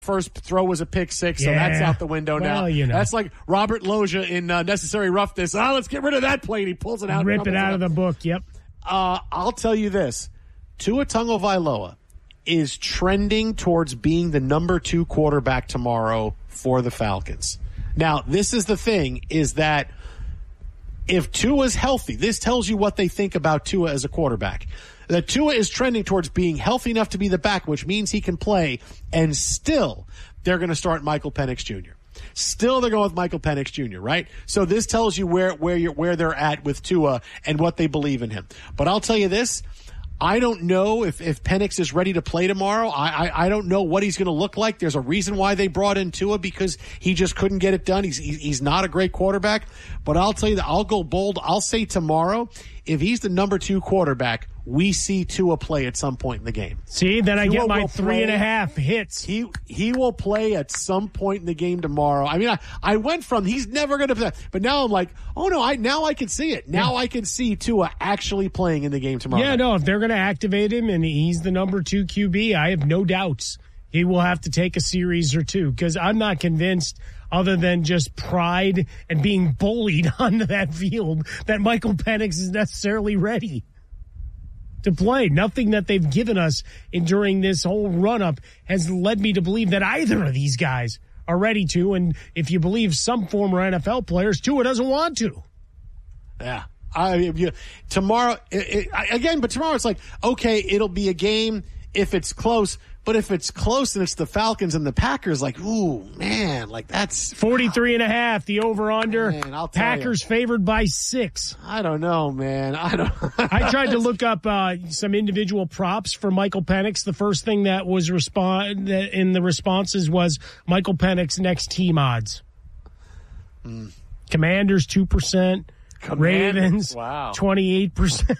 first throw was a pick six, so that's out the window now. You know. That's like Robert Loggia in Necessary Roughness. Let's get rid of that play. And he pulls it out. Rip it out of the book, yep. I'll tell you this. Tua Tagovailoa is trending towards being the number 2 quarterback tomorrow for the Falcons. Now, this is the thing, is that if Tua's healthy, this tells you what they think about Tua as a quarterback. That Tua is trending towards being healthy enough to be the back, which means he can play, and still they're going to start Michael Penix Jr. Still, they're going with Michael Penix Jr., right? So this tells you where they're at with Tua and what they believe in him. But I'll tell you this. I don't know if Penix is ready to play tomorrow. I don't know what he's going to look like. There's a reason why they brought in Tua, because he just couldn't get it done. He's not a great quarterback. But I'll tell you that I'll go bold. I'll say tomorrow, if he's the number 2 quarterback, we see Tua play at some point in the game. See, then I get my 3.5 hits. He will play at some point in the game tomorrow. I mean, I went from he's never going to play, but now I'm like, oh no, now I can see it. Now I can see Tua actually playing in the game tomorrow. Yeah, no, if they're going to activate him and he's the number 2 QB, I have no doubts he will have to take a series or two, because I'm not convinced, other than just pride and being bullied onto that field, that Michael Penix is necessarily ready to play. Nothing that they've given us during this whole run-up has led me to believe that either of these guys are ready to. And if you believe some former NFL players, Tua doesn't want to. Yeah. Tomorrow, but tomorrow it's like, okay, it'll be a game if it's close. But if it's close and it's the Falcons and the Packers, like, ooh, man, like that's 43.5, the over-under. Man, I'll tell Packers favored by 6. I don't know, man. I tried to look up some individual props for Michael Penix. The first thing that was in the responses was Michael Penix next team odds. Commanders 2%, Ravens 28%.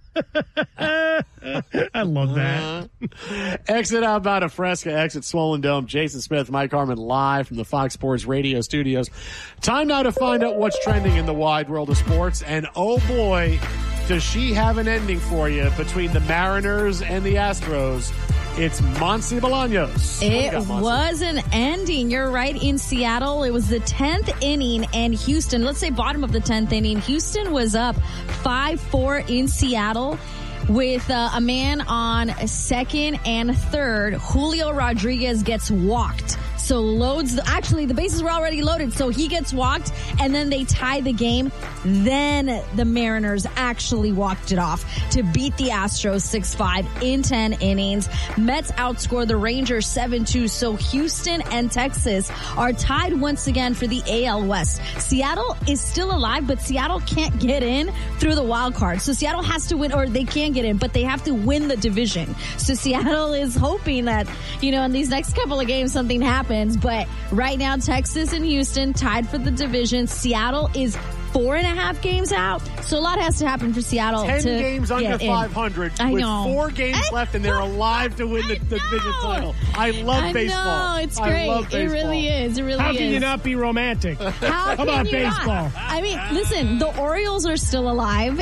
I love that. Exit outbound of Fresca, exit Swollen Dome. Jason Smith, Mike Harmon, live from the Fox Sports Radio studios. Time now to find out what's trending in the wide world of sports. And oh boy, does she have an ending for you between the Mariners and the Astros. It's Monse Bolaños. It was an ending. You're right. In Seattle, it was the 10th inning, and Houston, let's say bottom of the 10th inning, Houston was up 5-4 in Seattle with a man on second and third. Julio Rodriguez gets walked. So the bases were already loaded, so he gets walked, and then they tie the game. Then the Mariners actually walked it off to beat the Astros 6-5 in 10 innings. Mets outscored the Rangers 7-2, so Houston and Texas are tied once again for the AL West. Seattle is still alive, but Seattle can't get in through the wild card. So Seattle has to win, or they can get in, but they have to win the division. So Seattle is hoping that, in these next couple of games something happens. But right now, Texas and Houston tied for the division. Seattle is 4.5 games out. So a lot has to happen for Seattle. 10 games under 500 with 4 games left, and they're alive to win the division title. I love baseball. No, it's great. It really is. It really is. How can you not be romantic? How about baseball? I mean, listen, the Orioles are still alive,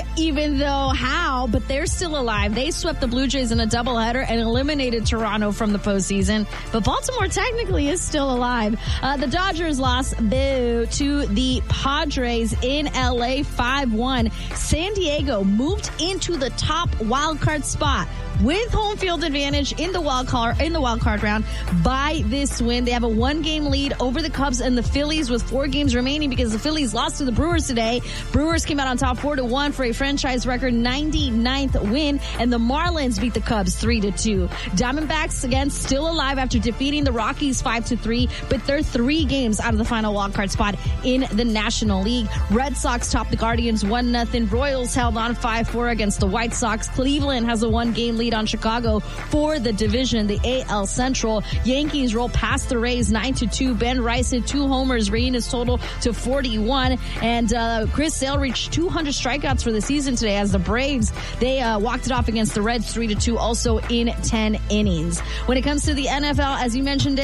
but they're still alive. They swept the Blue Jays in a doubleheader and eliminated Toronto from the postseason. But Baltimore technically is still alive. The Dodgers lost to the Padres in LA 5-1. San Diego moved into the top wild card spot with home field advantage in the wild card round by this win. They have a 1-game lead over the Cubs and the Phillies with 4 games remaining because the Phillies lost to the Brewers today. Brewers came out on top 4-1 for a franchise record 99th win, and the Marlins beat the Cubs 3-2. Diamondbacks again still alive after defeating the Rockies 5-3, but they're 3 games out of the final wild card spot in the National League. Red Sox topped the Guardians 1-0. Royals held on 5-4 against the White Sox. Cleveland has a 1-game lead on Chicago for the division, the AL Central. Yankees roll past the Rays 9-2. Ben Rice hit 2 homers, bringing his total to 41. And Chris Sale reached 200 strikeouts for the season today as the Braves, they walked it off against the Reds 3-2, also in 10 innings. When it comes to the NFL, as you mentioned it,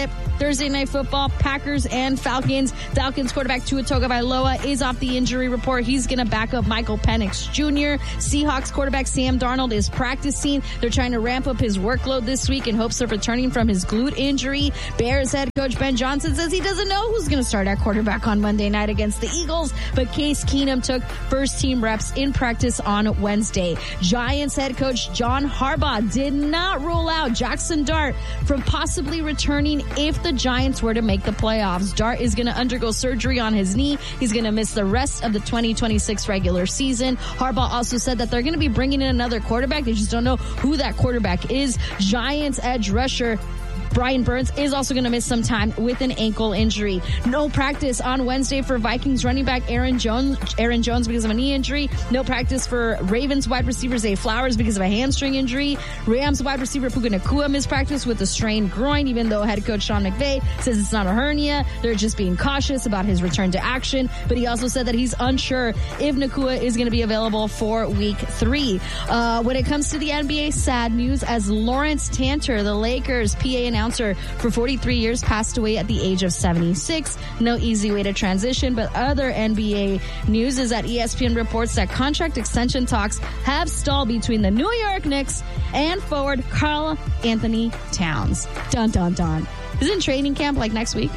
Thursday Night Football, Packers and Falcons. Falcons quarterback Tua Tagovailoa is off the injury report. He's going to back up Michael Penix Jr. Seahawks quarterback Sam Darnold is practicing. They're trying to ramp up his workload this week in hopes of returning from his glute injury. Bears head coach Ben Johnson says he doesn't know who's going to start at quarterback on Monday night against the Eagles, but Case Keenum took first-team reps in practice on Wednesday. Giants head coach John Harbaugh did not rule out Jackson Dart from possibly returning if the Giants were to make the playoffs. Dart is going to undergo surgery on his knee. He's going to miss the rest of the 2026 regular season. Harbaugh also said that they're going to be bringing in another quarterback. They just don't know who that quarterback is. Giants edge rusher Brian Burns is also going to miss some time with an ankle injury. No practice on Wednesday for Vikings running back Aaron Jones because of a knee injury. No practice for Ravens wide receiver Zay Flowers because of a hamstring injury. Rams wide receiver Puka Nacua missed practice with a strained groin, even though head coach Sean McVay says it's not a hernia. They're just being cautious about his return to action. But he also said that he's unsure if Nacua is going to be available for week 3. When it comes to the NBA, sad news as Lawrence Tanter, the Lakers PA announcer for 43 years, passed away at the age of 76. No easy way to transition, but other NBA news is that ESPN reports that contract extension talks have stalled between the New York Knicks and forward Karl Anthony Towns. Dun, dun, dun. Isn't training camp like next week?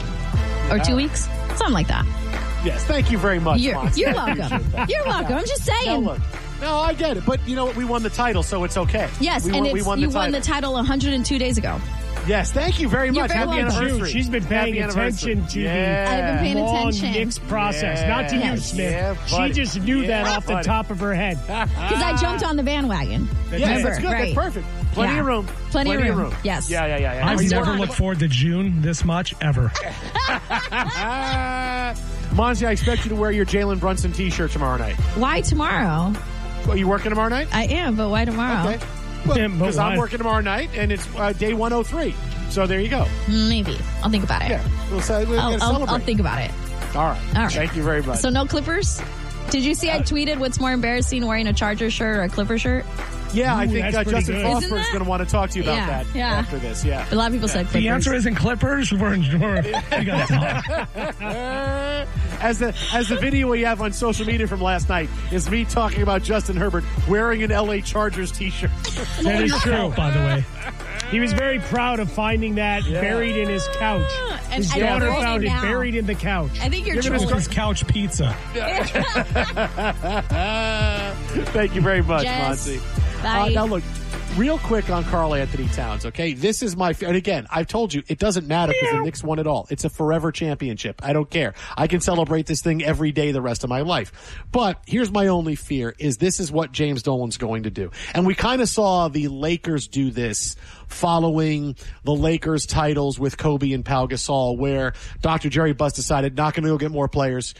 Or 2 weeks? Something like that. Yes, thank you very much, You're welcome. You're welcome. I'm just saying. No, I get it. But you know what? We won the title, so it's okay. Yes, you won the title 102 days ago. Yes, thank you very much. Happy anniversary. She's been paying attention to I've been paying the long attention. Knicks process, not to you, Smith. Yeah, she just knew that off the top of her head. Because I jumped on the bandwagon. Yes, that's good. Right. That's perfect. Plenty of room. Plenty of room. Yes. Yeah. I've never looked forward to June this much, ever. Monzy, I expect you to wear your Jalen Brunson t-shirt tomorrow night. Why tomorrow? Are you working tomorrow night? I am, but why tomorrow? Okay. Because I'm working tomorrow night, and it's day 103. So there you go. Maybe. I'll think about it. Yeah. We'll celebrate. I'll think about it. All right. Thank you very much. So no Clippers? Did you see I tweeted what's more embarrassing, wearing a Charger shirt or a Clipper shirt? Yeah, I think Justin good. Fosberg is going to want to talk to you about that after this. Yeah. A lot of people said Clippers. The answer isn't Clippers. We got to talk. As the video we have on social media from last night is me talking about Justin Herbert wearing an LA Chargers t-shirt. That is true, by the way. He was very proud of finding that buried in his couch. His daughter found it buried in the couch. I think you're trolling. His couch pizza. Thank you very much, Jess, Monty. bye. Now look, real quick on Karl Anthony Towns, okay? This is my... And again, I've told you, it doesn't matter because the Knicks won it all. It's a forever championship. I don't care. I can celebrate this thing every day the rest of my life. But here's my only fear, is this is what James Dolan's going to do. And we kind of saw the Lakers do this following the Lakers titles with Kobe and Pau Gasol, where Dr. Jerry Buss decided not going to go get more players,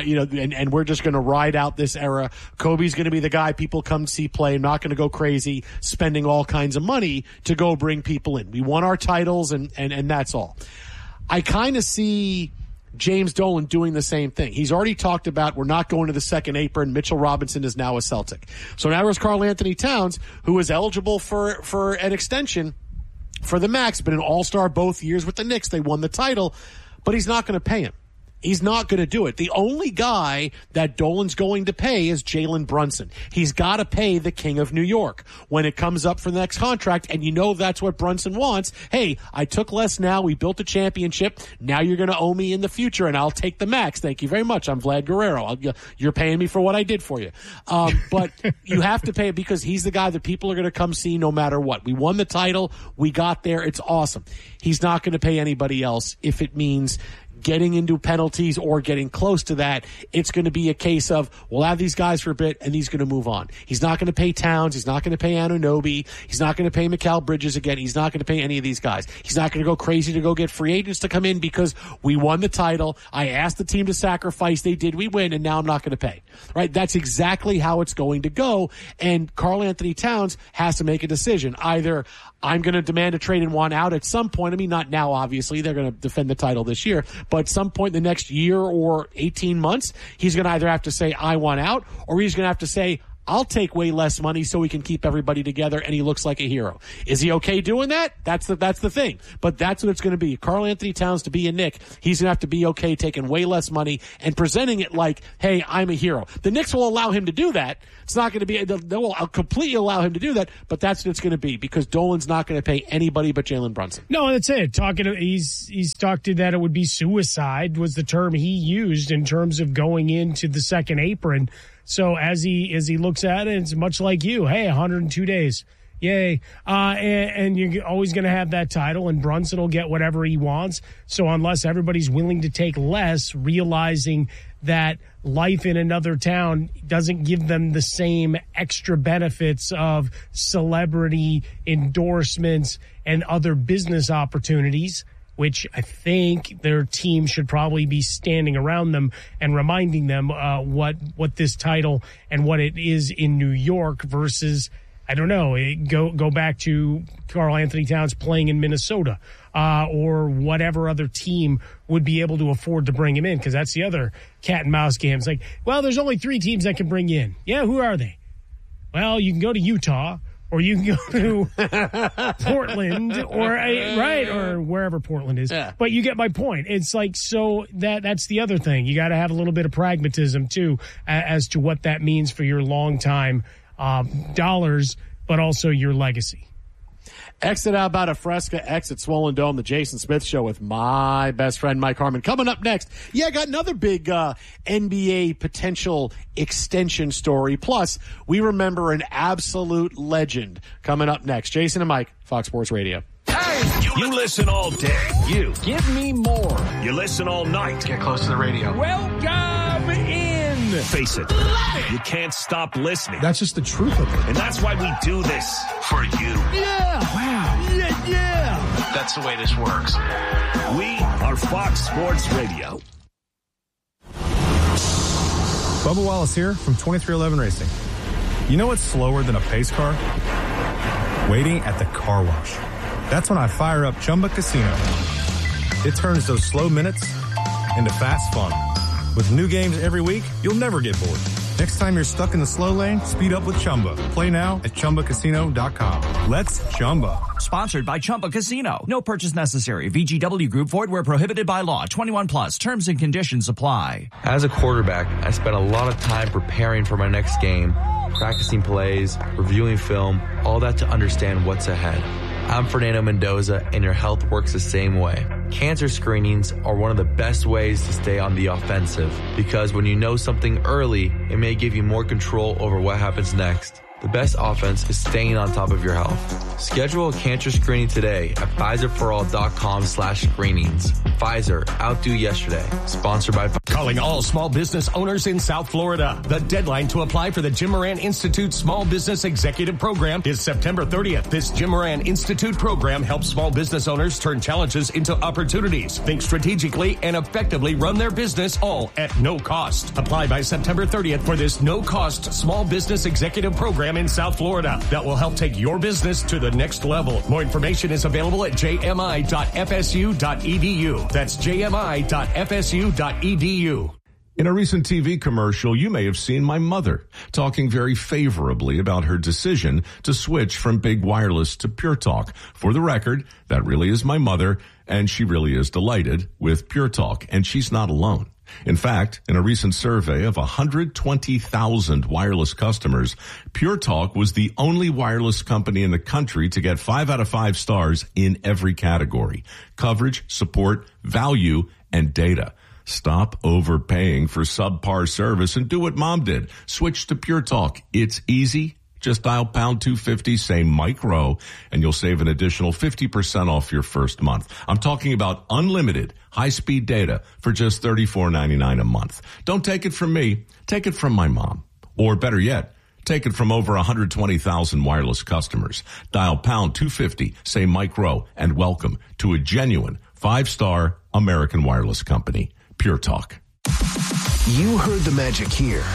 and we're just going to ride out this era. Kobe's going to be the guy people come see play, not going to go crazy spending all kinds of money to go bring people in. We won our titles and that's all. I kind of see James Dolan doing the same thing. He's already talked about we're not going to the second apron. Mitchell Robinson is now a Celtic. So now there's Karl Anthony Towns, who is eligible for an extension for the max, but an all-star both years with the Knicks. They won the title, but he's not going to pay him. He's not going to do it. The only guy that Dolan's going to pay is Jalen Brunson. He's got to pay the King of New York when it comes up for the next contract, and you know that's what Brunson wants. Hey, I took less now. We built a championship. Now you're going to owe me in the future, and I'll take the max. Thank you very much. I'm Vlad Guerrero. You're paying me for what I did for you. But you have to pay it because he's the guy that people are going to come see no matter what. We won the title. We got there. It's awesome. He's not going to pay anybody else if it means getting into penalties or getting close to that. It's going to be a case of, we'll have these guys for a bit and he's going to move on. He's not going to pay Towns. He's not going to pay Anunoby. He's not going to pay Mikal Bridges again. He's not going to pay any of these guys. He's not going to go crazy to go get free agents to come in because we won the title. I asked the team to sacrifice. They did. We win. And now I'm not going to pay. Right? That's exactly how it's going to go. And Karl Anthony Towns has to make a decision. Either I'm going to demand a trade and want out at some point. I mean, not now, obviously. They're going to defend the title this year. But at some point in the next year or 18 months, he's going to either have to say, I want out, or he's going to have to say, I'll take way less money so we can keep everybody together and he looks like a hero. Is he okay doing that? That's the thing. But that's what it's going to be. Karl Anthony Towns to be a Knick, he's going to have to be okay taking way less money and presenting it like, hey, I'm a hero. The Knicks will allow him to do that. It's not going to be, they will completely allow him to do that, but that's what it's going to be because Dolan's not going to pay anybody but Jalen Brunson. No, that's it. He's talked to that it would be suicide was the term he used in terms of going into the second apron. So as he looks at it, it's much like you. Hey, 102 days. Yay. And you're always going to have that title, and Brunson will get whatever he wants. So unless everybody's willing to take less, realizing that life in another town doesn't give them the same extra benefits of celebrity endorsements and other business opportunities, which I think their team should probably be standing around them and reminding them what this title and what it is in New York versus, I don't know, go back to Karl Anthony Towns playing in Minnesota or whatever other team would be able to afford to bring him in, because that's the other cat and mouse game. It's like, well, there's only 3 teams that can bring you in. Yeah, who are they? Well, you can go to Utah, or you can go to Portland, or wherever Portland is. Yeah. But you get my point. It's like, so that's the other thing. You got to have a little bit of pragmatism too, as to what that means for your long-time dollars, but also your legacy. Exit out about a Fresca, exit Swollen Dome, the Jason Smith Show with my best friend Mike Harmon. Coming up next, I got another big NBA potential extension story. Plus, we remember an absolute legend coming up next. Jason and Mike, Fox Sports Radio. Hey, you listen all day. You give me more. You listen all night. Get close to the radio. Welcome in. Face it, you can't stop listening. That's just the truth of it. And that's why we do this for you. Yeah. Wow. Yeah. That's the way this works. We are Fox Sports Radio. Bubba Wallace here from 2311 Racing. You know what's slower than a pace car? Waiting at the car wash. That's when I fire up Chumba Casino. It turns those slow minutes into fast fun. With new games every week, you'll never get bored. Next time you're stuck in the slow lane, speed up with Chumba. Play now at ChumbaCasino.com. Let's Chumba. Sponsored by Chumba Casino. No purchase necessary. VGW Group. Void where prohibited by law. 21 plus. Terms and conditions apply. As a quarterback, I spent a lot of time preparing for my next game, practicing plays, reviewing film, all that to understand what's ahead. I'm Fernando Mendoza, and your health works the same way. Cancer screenings are one of the best ways to stay on the offensive, because when you know something early, it may give you more control over what happens next. The best offense is staying on top of your health. Schedule a cancer screening today at PfizerForAll.com/screenings. Pfizer, outdo yesterday. Sponsored by Calling all small business owners in South Florida. The deadline to apply for the Jim Moran Institute Small Business Executive Program is September 30th. This Jim Moran Institute program helps small business owners turn challenges into opportunities, think strategically, and effectively run their business, all at no cost. Apply by September 30th for this no-cost small business executive program in South Florida that will help take your business to the next level. More information is available at jmi.fsu.edu. That's jmi.fsu.edu. In a recent TV commercial, you may have seen my mother talking very favorably about her decision to switch from big wireless to Pure Talk. For the record, that really is my mother, and she really is delighted with Pure Talk, and she's not alone. In fact, in a recent survey of 120,000 wireless customers, Pure Talk was the only wireless company in the country to get 5 out of 5 stars in every category: coverage, support, value, and data. Stop overpaying for subpar service and do what Mom did. Switch to Pure Talk. It's easy. Just dial pound 250, say Mike Rowe, and you'll save an additional 50% off your first month. I'm talking about unlimited high-speed data for just $34.99 a month. Don't take it from me. Take it from my mom. Or better yet, take it from over 120,000 wireless customers. Dial pound 250, say Mike Rowe, and welcome to a genuine 5-star American wireless company. Pure Talk. You heard the magic here.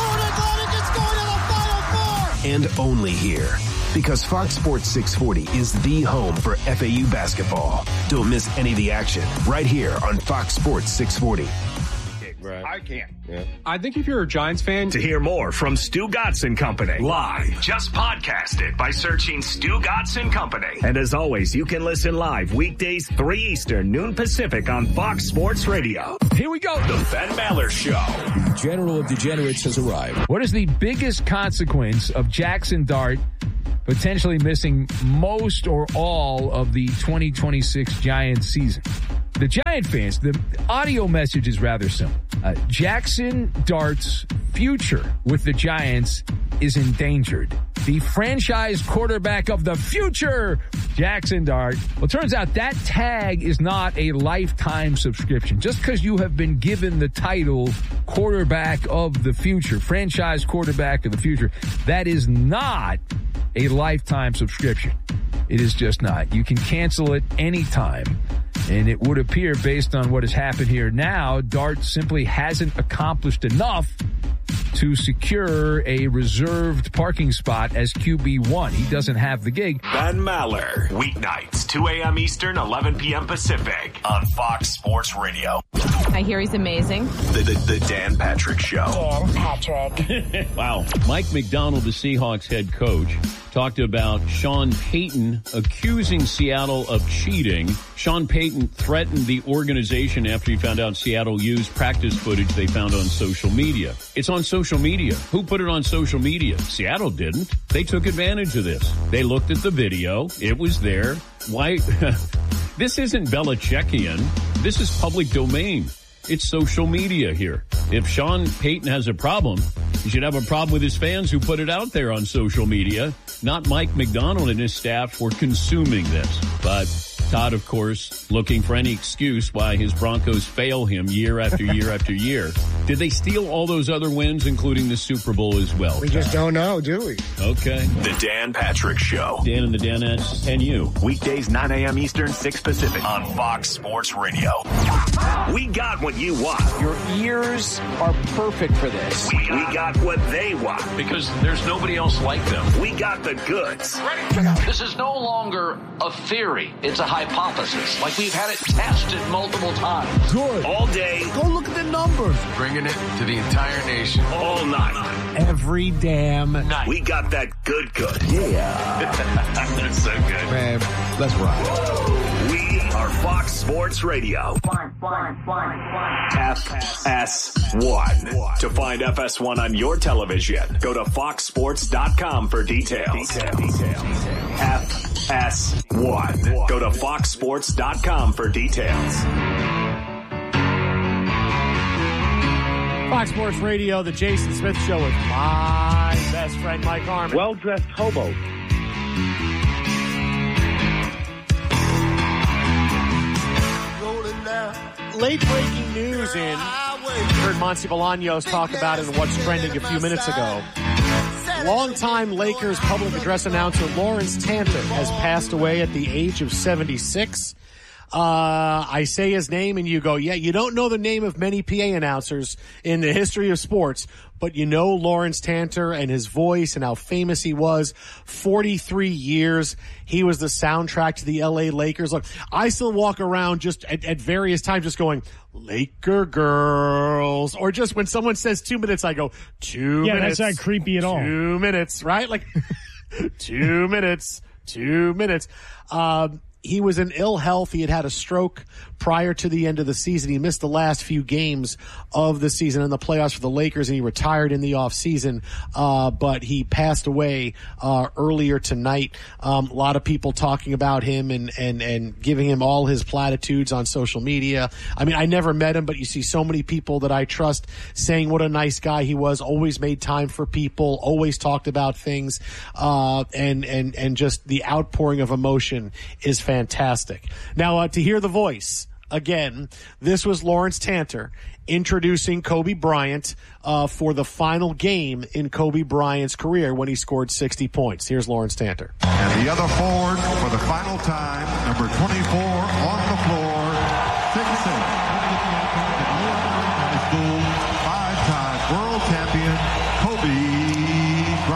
And only here. Because Fox Sports 640 is the home for FAU basketball. Don't miss any of the action right here on Fox Sports 640. Right. I can't. Yeah. I think if you're a Giants fan... To hear more from Stu Gatz and Company live, just podcast it by searching Stu Gatz and Company. And as always, you can listen live weekdays 3 Eastern, noon Pacific on Fox Sports Radio. Here we go. The Ben Maller Show. General of Degenerates has arrived. What is the biggest consequence of Jackson Dart potentially missing most or all of the 2026 Giants season? The Giant fans, the audio message is rather simple. Jackson Dart's future with the Giants is endangered. The franchise quarterback of the future, Jackson Dart. Well, it turns out that tag is not a lifetime subscription. Just because you have been given the title quarterback of the future, franchise quarterback of the future, that is not a lifetime subscription. It is just not. You can cancel it anytime. And it would appear, based on what has happened here now, Dart simply hasn't accomplished enough to secure a reserved parking spot as QB1. He doesn't have the gig. Ben Maller, weeknights, 2 a.m. Eastern, 11 p.m. Pacific on Fox Sports Radio. I hear he's amazing. The Dan Patrick Show. Dan Patrick. Wow. Mike McDonald, the Seahawks head coach, talked about Sean Payton accusing Seattle of cheating. Sean Payton threatened the organization after he found out Seattle used practice footage they found on social media. It's on social media. Who put it on social media? Seattle didn't. They took advantage of this. They looked at the video. It was there. Why? This isn't Belichickian. This is public domain. It's social media here. If Sean Payton has a problem, he should have a problem with his fans who put it out there on social media, not Mike McDonald and his staff for consuming this. But Todd, of course, looking for any excuse why his Broncos fail him year after year after year. Did they steal all those other wins, including the Super Bowl as well? We just don't know, do we? Okay. The Dan Patrick Show. Dan and the Danettes and you. Weekdays, 9 a.m. Eastern, 6 Pacific on Fox Sports Radio. We got what you want. Your ears are perfect for this. We got what they want. Because there's nobody else like them. We got the goods. This is no longer a theory. It's a hypothesis. Like we've had it tested multiple times. Good. All day. Go look at the numbers. Bringing it to the entire nation. All night. Every damn night. We got that good. Yeah. That's so good. Man, let's rock. We are Fox Sports Radio. FS1. To find FS1 on your television, go to foxsports.com for details. FS1. Go to foxsports.com for details. Fox Sports Radio, the Jason Smith Show with my best friend, Mike Harmon. Well-dressed hobo. Late-breaking news in. Heard Monty Bolaños talk about it in What's Trending a few minutes ago. Longtime Lakers public address announcer Lawrence Tanter has passed away at the age of 76. I say his name and you go, yeah, you don't know the name of many PA announcers in the history of sports, but you know Lawrence Tanter and his voice and how famous he was. 43 years. He was the soundtrack to the LA Lakers. Look, I still walk around just at various times just going, Laker girls. Or just when someone says 2 minutes, I go, 2 minutes. Yeah, that's not creepy at all. 2 minutes, right? Like 2 minutes, 2 minutes. He was in ill health. He had had a stroke prior to the end of the season. He missed the last few games of the season in the playoffs for the Lakers, and he retired in the offseason. But he passed away earlier tonight. A lot of people talking about him and giving him all his platitudes on social media. I mean, I never met him, but you see so many people that I trust saying what a nice guy he was, always made time for people, always talked about things, and just the outpouring of emotion is fantastic. Now, to hear the voice, again, this was Lawrence Tanter introducing Kobe Bryant for the final game in Kobe Bryant's career when he scored 60 points. Here's Lawrence Tanter. And the other forward for the final time, number 24 on the floor, 6'6", 5-time world champion, Kobe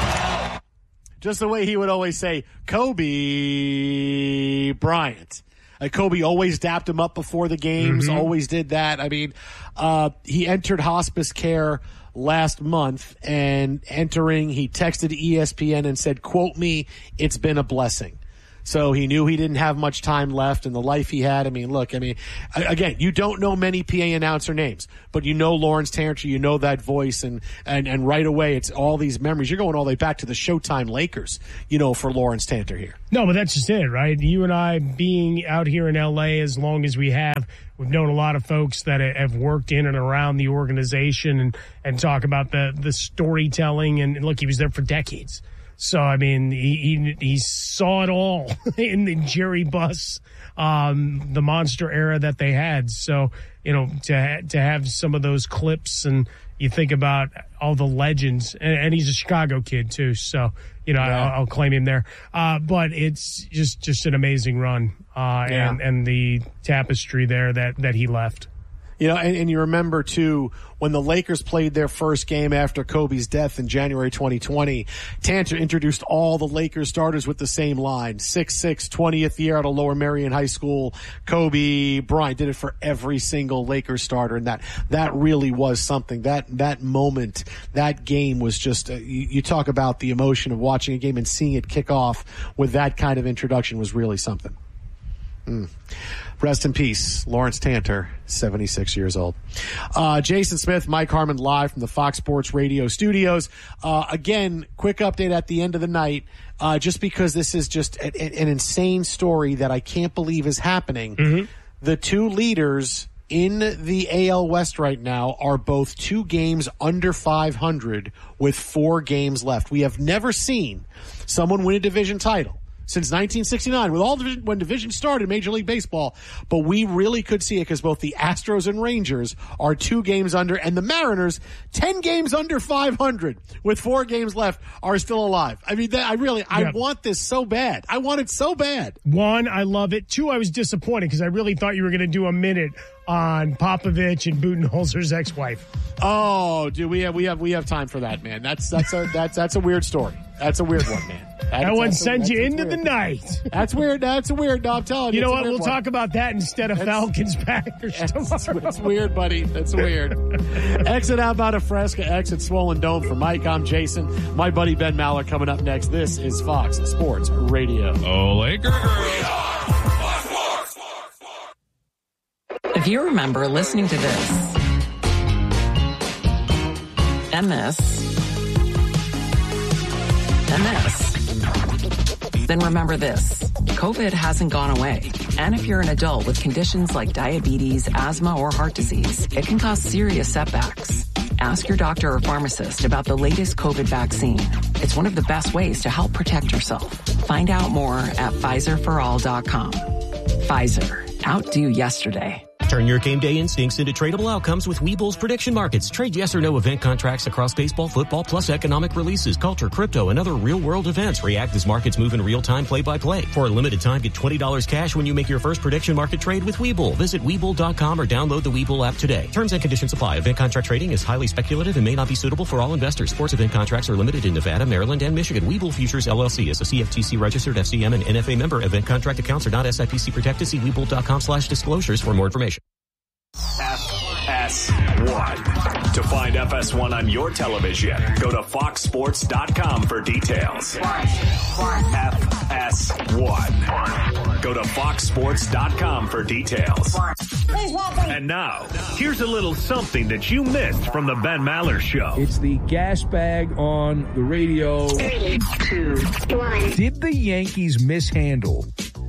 Bryant. Just the way he would always say, Kobe Bryant. Kobe always dapped him up before the games, always did that. I mean, he entered hospice care last month, and entering, he texted ESPN and said, quote me, "It's been a blessing." So he knew he didn't have much time left in the life he had. I mean, look, again, you don't know many PA announcer names, but you know Lawrence Tanter, you know that voice, and right away it's all these memories. You're going all the way back to the Showtime Lakers, for Lawrence Tanter here. No, but that's just it, right? You and I being out here in LA as long as we have, we've known a lot of folks that have worked in and around the organization and talk about the storytelling. And look, he was there for decades. So, I mean, he saw it all in the Jerry Buss, the monster era that they had. So, to have some of those clips, and you think about all the legends, and he's a Chicago kid too. So, I'll claim him there. But it's just an amazing run, and the tapestry there that he left. And you remember, too, when the Lakers played their first game after Kobe's death in January 2020, Tanter introduced all the Lakers starters with the same line. 6'6", 20th year out of Lower Merion High School. Kobe Bryant did it for every single Lakers starter, and that really was something. That moment, that game was just, you talk about the emotion of watching a game and seeing it kick off with that kind of introduction was really something. Rest in peace, Lawrence Tanter, 76 years old. Jason Smith, Mike Harmon, live from the Fox Sports Radio studios. Again, quick update at the end of the night, just because this is just an insane story that I can't believe is happening. The two leaders in the AL West right now are both 2 games under 500 with 4 games left. We have never seen someone win a division title since 1969, when division started in Major League Baseball. But we really could see it because both the Astros and Rangers are 2 games under, and the Mariners, 10 games under 500 with 4 games left, are still alive. I mean, I want this so bad. I want it so bad. 1, I love it. 2, I was disappointed because I really thought you were going to do a minute on Popovich and Budenholzer's ex-wife. Oh, dude, we have time for that, man. That's a weird story. That's a weird one, man. That one sends you into the night. That's weird. That's weird. No, I'm telling you. You know what? We'll talk about that instead of Falcons Packers tomorrow. That's weird, buddy. That's weird. Exit outbound of Fresca, exit Swollen Dome. For Mike, I'm Jason. My buddy Ben Maller coming up next. This is Fox Sports Radio. Oh, Lakers. If you remember listening to this and this and this, then remember this. COVID hasn't gone away. And if you're an adult with conditions like diabetes, asthma, or heart disease, it can cause serious setbacks. Ask your doctor or pharmacist about the latest COVID vaccine. It's one of the best ways to help protect yourself. Find out more at PfizerForAll.com. Pfizer. Outdo yesterday. Turn your game day instincts into tradable outcomes with Webull's prediction markets. Trade yes or no event contracts across baseball, football, plus economic releases, culture, crypto, and other real-world events. React as markets move in real time, play-by-play. For a limited time, get $20 cash when you make your first prediction market trade with Webull. Visit Webull.com or download the Webull app today. Terms and conditions apply. Event contract trading is highly speculative and may not be suitable for all investors. Sports event contracts are limited in Nevada, Maryland, and Michigan. Webull Futures, LLC is a CFTC registered FCM and NFA member. Event contract accounts are not SIPC protected. See Webull.com/disclosures for more information. FS1. To find FS1 on your television, go to foxsports.com for details. FS1. Go to foxsports.com for details. And now, here's a little something that you missed from the Ben Maller Show. It's the gas bag on the radio. 3, 2, 1. Did the Yankees mishandle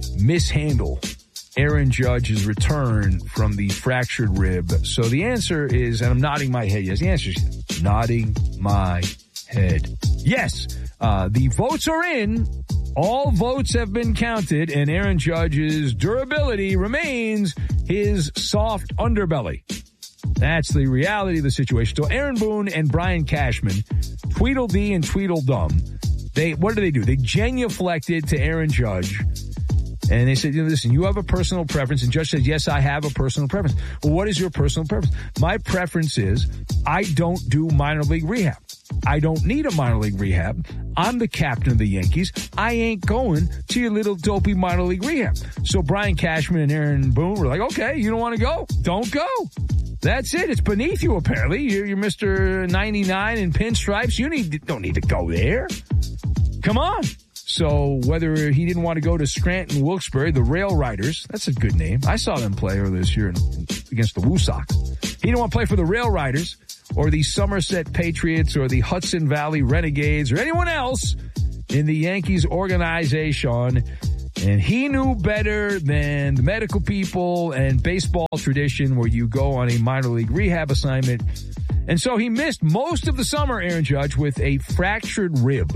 Aaron Judge's return from the fractured rib? So the answer is, and I'm nodding my head, yes, the answer is nodding my head. Yes, the votes are in. All votes have been counted, and Aaron Judge's durability remains his soft underbelly. That's the reality of the situation. So Aaron Boone and Brian Cashman, Tweedledee and Tweedledum, what do? They genuflected to Aaron Judge And they said, listen, you have a personal preference. And Judge said, yes, I have a personal preference. Well, what is your personal preference? My preference is I don't do minor league rehab. I don't need a minor league rehab. I'm the captain of the Yankees. I ain't going to your little dopey minor league rehab. So Brian Cashman and Aaron Boone were like, okay, you don't want to go? Don't go. That's it. It's beneath you, apparently. You're Mr. 99 in pinstripes. You don't need to go there. Come on. So whether he didn't want to go to Scranton Wilkes-Barre, the Rail Riders, that's a good name. I saw them play earlier this year against the Woo Sox. He didn't want to play for the Rail Riders or the Somerset Patriots or the Hudson Valley Renegades or anyone else in the Yankees organization. And he knew better than the medical people and baseball tradition where you go on a minor league rehab assignment. And so he missed most of the summer, Aaron Judge, with a fractured rib.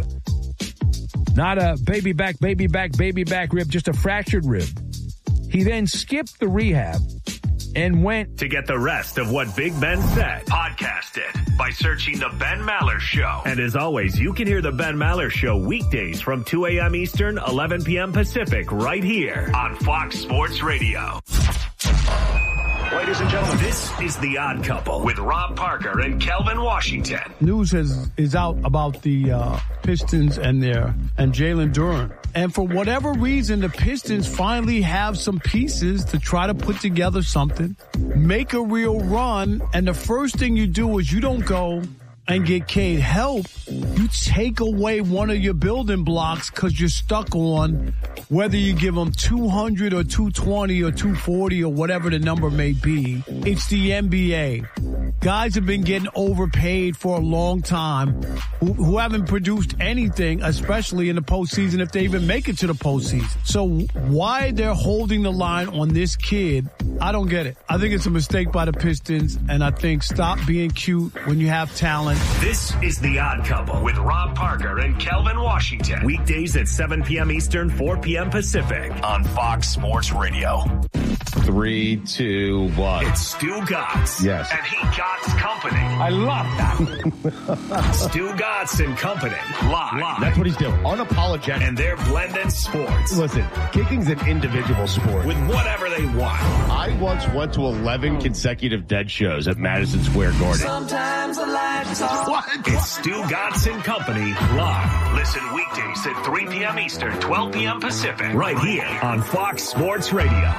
Not a baby back rib, just a fractured rib. He then skipped the rehab and went. To get the rest of what Big Ben said, podcast it by searching The Ben Maller Show. And as always, you can hear The Ben Maller Show weekdays from 2 a.m. Eastern, 11 p.m. Pacific, right here on Fox Sports Radio. Ladies and gentlemen, this is The Odd Couple with Rob Parker and Kelvin Washington. News is out about the Pistons and Jalen Duren. And for whatever reason, the Pistons finally have some pieces to try to put together something, make a real run. And the first thing you do is you don't go and get Cade help. You take away one of your building blocks because you're stuck on whether you give them 200 or 220 or 240 or whatever the number may be. It's the NBA. Guys have been getting overpaid for a long time who haven't produced anything, especially in the postseason, if they even make it to the postseason. So why they're holding the line on this kid, I don't get it. I think it's a mistake by the Pistons, and I think stop being cute when you have talent. This is The Odd Couple with Rob Parker and Kelvin Washington. Weekdays at 7 p.m. Eastern, 4 p.m. Pacific on Fox Sports Radio. 3, 2, 1. It's Stu Gotts. Yes. And he Gotts Company. I love that. Stu Gotts and Company. Live. That's what he's doing. Unapologetic. And they're blending sports. Listen, kicking's an individual sport. With whatever they want. I once went to 11 consecutive dead shows at Madison Square Garden. Sometimes I like to talk. What? It's Stu Gotts and Company live. Listen weekdays at 3 p.m. Eastern, 12 p.m. Pacific. Right here on Fox Sports Radio.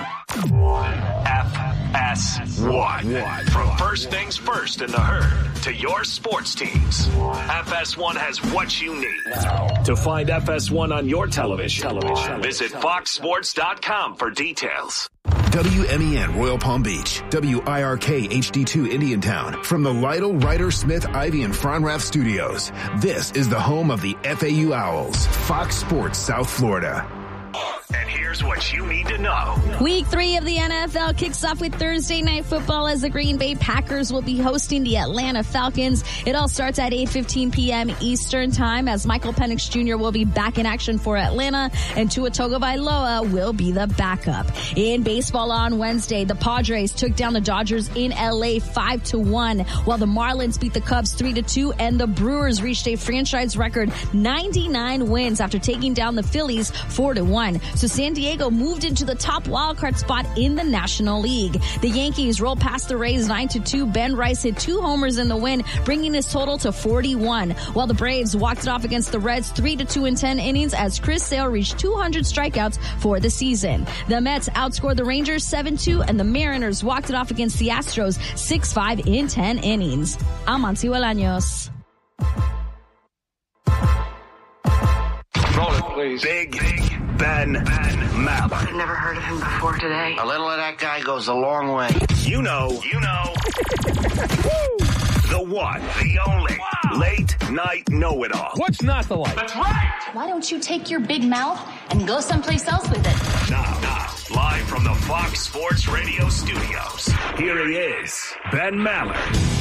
FS1. From first things first in the herd to your sports teams. FS1 has what you need. To find FS1 on your television, visit foxsports.com for details. WMEN Royal Palm Beach, WIRK HD2 Indiantown. From the Lytle, Ryder, Smith, Ivy, and Fronrath Studios, this is the home of the FAU Owls, Fox Sports South Florida. And here's what you need to know. Week 3 of the NFL kicks off with Thursday Night Football as the Green Bay Packers will be hosting the Atlanta Falcons. It all starts at 8:15 p.m. Eastern Time as Michael Penix Jr. will be back in action for Atlanta and Tua Tagovailoa will be the backup. In baseball on Wednesday, the Padres took down the Dodgers in L.A. 5-1, while the Marlins beat the Cubs 3-2, and the Brewers reached a franchise record 99 wins after taking down the Phillies 4-1. So San Diego moved into the top wildcard spot in the National League. The Yankees rolled past the Rays 9-2. Ben Rice hit 2 homers in the win, bringing his total to 41. While the Braves walked it off against the Reds 3-2 in 10 innings as Chris Sale reached 200 strikeouts for the season. The Mets outscored the Rangers 7-2, and the Mariners walked it off against the Astros 6-5 in 10 innings. I'm Monty Bolaños. Roll it, please. Big Ben Maller. I've never heard of him before today. A little of that guy goes a long way. You know. The one, the only, late night know-it-all. What's not the like? That's right. Why don't you take your big mouth and go someplace else with it? Now, live from the Fox Sports Radio studios, here he is, Ben Maller.